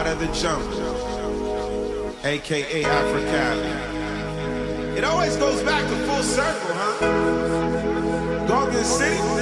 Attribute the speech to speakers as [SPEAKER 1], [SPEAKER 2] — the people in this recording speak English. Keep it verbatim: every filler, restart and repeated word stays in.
[SPEAKER 1] out of the jungle, aka Africali. It always goes back to full circle, huh? Garden City.